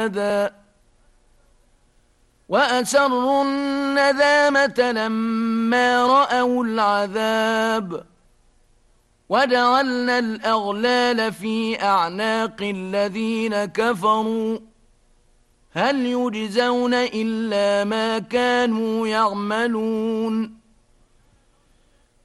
وأسروا الندامة لما رأوا العذاب وجعلنا الأغلال في أعناق الذين كفروا هل يجزون إلا ما كانوا يعملون